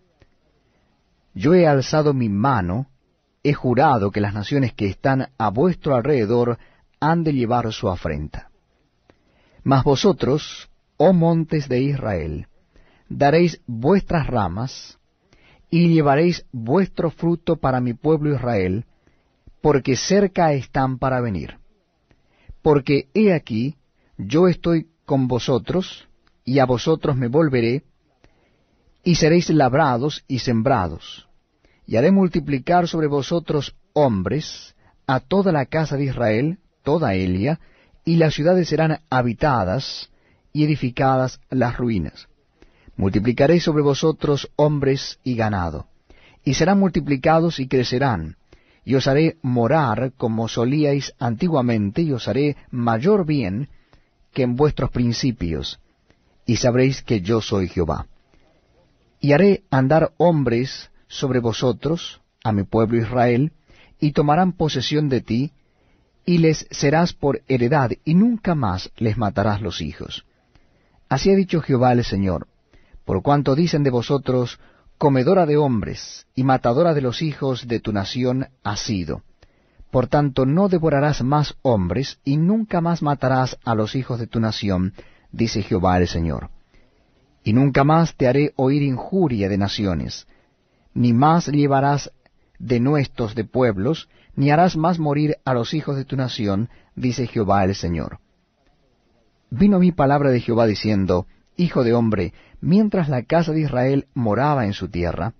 yo he alzado mi mano, he jurado que las naciones que están a vuestro alrededor han de llevar su afrenta. Mas vosotros, oh montes de Israel, daréis vuestras ramas, y llevaréis vuestro fruto para mi pueblo Israel, porque cerca están para venir. Porque he aquí, yo estoy con vosotros, y a vosotros me volveré, y seréis labrados y sembrados, y haré multiplicar sobre vosotros hombres, a toda la casa de Israel, toda Elia, y las ciudades serán habitadas, y edificadas las ruinas. Multiplicaré sobre vosotros hombres y ganado, y serán multiplicados y crecerán, y os haré morar como solíais antiguamente, y os haré mayor bien que en vuestros principios, y sabréis que yo soy Jehová. Y haré andar hombres sobre vosotros, a mi pueblo Israel, y tomarán posesión de ti, y les serás por heredad, y nunca más les matarás los hijos. Así ha dicho Jehová el Señor, por cuanto dicen de vosotros, comedora de hombres, y matadora de los hijos de tu nación has sido. Por tanto no devorarás más hombres, y nunca más matarás a los hijos de tu nación, dice Jehová el Señor. Y nunca más te haré oír injuria de naciones, ni más llevarás denuestos de pueblos, ni harás más morir a los hijos de tu nación, dice Jehová el Señor. Vino a mí palabra de Jehová diciendo, Hijo de hombre, mientras la casa de Israel moraba en su tierra,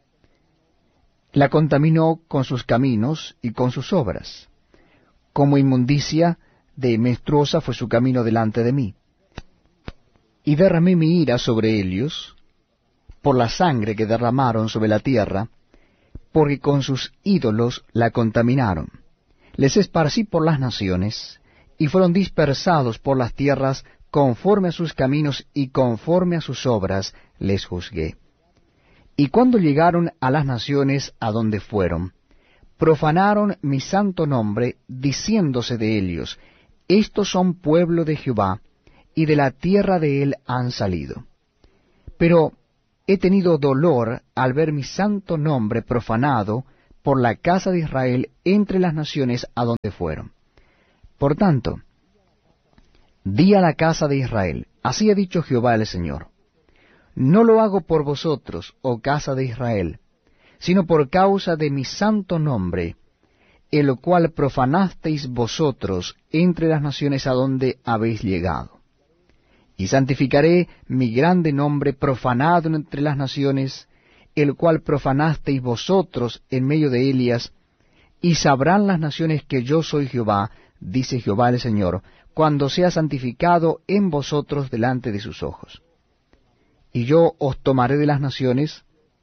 la contaminó con sus caminos y con sus obras. Como inmundicia de menstruosa fue su camino delante de mí. Y derramé mi ira sobre ellos, por la sangre que derramaron sobre la tierra, porque con sus ídolos la contaminaron. Les esparcí por las naciones, y fueron dispersados por las tierras, conforme a sus caminos y conforme a sus obras les juzgué. Y cuando llegaron a las naciones a donde fueron, profanaron mi santo nombre, diciéndose de ellos, estos son pueblo de Jehová, y de la tierra de él han salido. Pero he tenido dolor al ver mi santo nombre profanado por la casa de Israel entre las naciones a donde fueron. Por tanto, di a la casa de Israel, así ha dicho Jehová el Señor, no lo hago por vosotros, oh casa de Israel, sino por causa de mi santo nombre, el cual profanasteis vosotros entre las naciones a donde habéis llegado. Y santificaré mi grande nombre profanado entre las naciones, el cual profanasteis vosotros en medio de ellas, y sabrán las naciones que yo soy Jehová, dice Jehová el Señor, cuando sea santificado en vosotros delante de sus ojos. Y yo os tomaré de las naciones,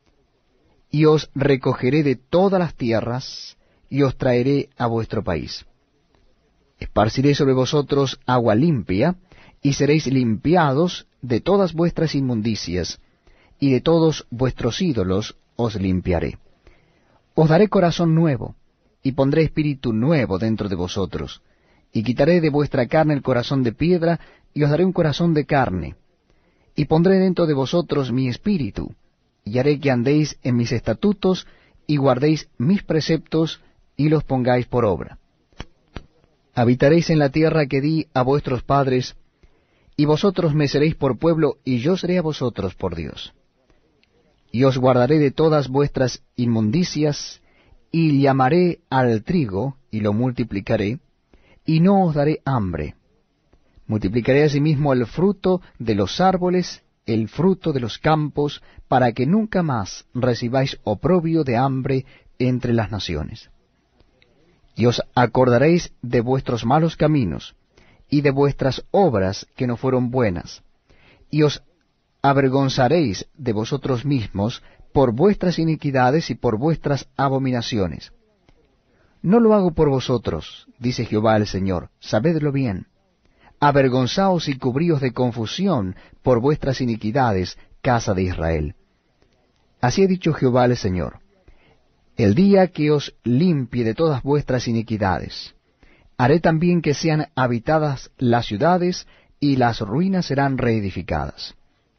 y os recogeré de todas las tierras, y os traeré a vuestro país. Esparciré sobre vosotros agua limpia, y seréis limpiados de todas vuestras inmundicias, y de todos vuestros ídolos os limpiaré. Os daré corazón nuevo, y pondré espíritu nuevo dentro de vosotros, y quitaré de vuestra carne el corazón de piedra, y os daré un corazón de carne, y pondré dentro de vosotros mi espíritu, y haré que andéis en mis estatutos, y guardéis mis preceptos, y los pongáis por obra. Habitaréis en la tierra que di a vuestros padres, y vosotros me seréis por pueblo, y yo seré a vosotros por Dios. Y os guardaré de todas vuestras inmundicias, y llamaré al trigo, y lo multiplicaré, y no os daré hambre. Multiplicaré asimismo el fruto de los árboles, el fruto de los campos, para que nunca más recibáis oprobio de hambre entre las naciones. Y os acordaréis de vuestros malos caminos, y de vuestras obras que no fueron buenas, y os avergonzaréis de vosotros mismos por vuestras iniquidades y por vuestras abominaciones. No lo hago por vosotros, dice Jehová el Señor, sabedlo bien. Avergonzaos y cubríos de confusión por vuestras iniquidades, casa de Israel. Así ha dicho Jehová el Señor, el día que os limpie de todas vuestras iniquidades, haré también que sean habitadas las ciudades, y las ruinas serán reedificadas.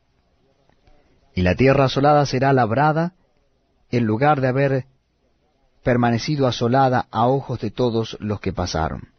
Y la tierra asolada será labrada, en lugar de haber permanecido asolada a ojos de todos los que pasaron.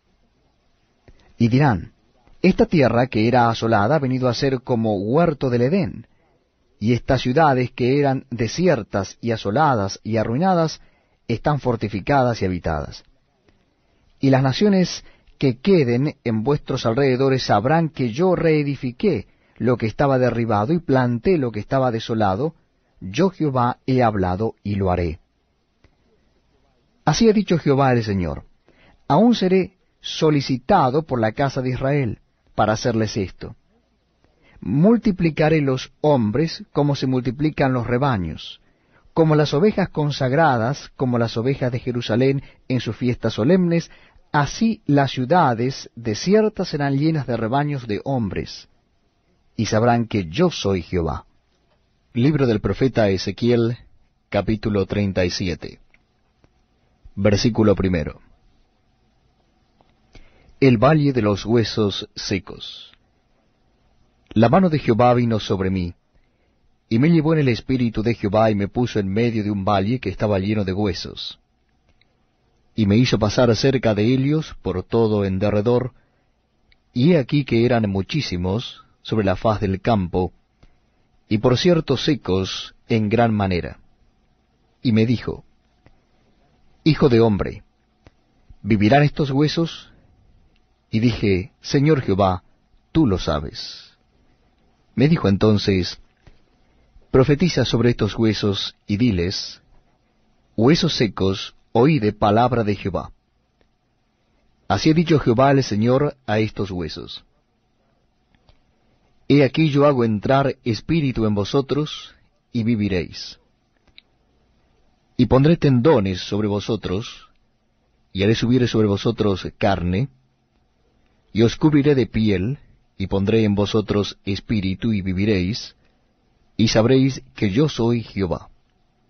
Y dirán, esta tierra que era asolada ha venido a ser como huerto del Edén, y estas ciudades que eran desiertas y asoladas y arruinadas, están fortificadas y habitadas. Y las naciones que queden en vuestros alrededores sabrán que yo reedifiqué lo que estaba derribado y planté lo que estaba desolado, yo Jehová he hablado y lo haré. Así ha dicho Jehová el Señor, aún seré solicitado por la casa de Israel para hacerles esto. Multiplicaré los hombres como se multiplican los rebaños, como las ovejas consagradas, como las ovejas de Jerusalén en sus fiestas solemnes, así las ciudades desiertas serán llenas de rebaños de hombres, y sabrán que yo soy Jehová. Libro del profeta Ezequiel, capítulo treinta y siete. Versículo primero. El valle de los huesos secos. La mano de Jehová vino sobre mí, y me llevó en el espíritu de Jehová, y me puso en medio de un valle que estaba lleno de huesos. Y me hizo pasar cerca de ellos por todo en derredor, y he aquí que eran muchísimos sobre la faz del campo, y por cierto secos en gran manera. Y me dijo, Hijo de hombre, ¿vivirán estos huesos? Y dije, Señor Jehová, tú lo sabes. Me dijo entonces, Profetiza sobre estos huesos, y diles, Huesos secos, oíde palabra de Jehová. Así ha dicho Jehová el Señor a estos huesos. He aquí yo hago entrar espíritu en vosotros, y viviréis. Y pondré tendones sobre vosotros, y haré subir sobre vosotros carne, y os cubriré de piel, y pondré en vosotros espíritu, y viviréis, y sabréis que yo soy Jehová.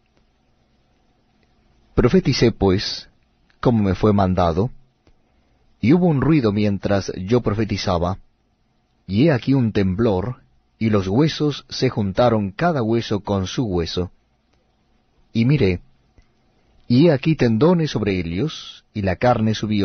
Profeticé pues, como me fue mandado, Y hubo un ruido mientras yo profetizaba, y he aquí un temblor, y los huesos se juntaron cada hueso con su hueso. Y miré, y he aquí tendones sobre ellos, y la carne subió,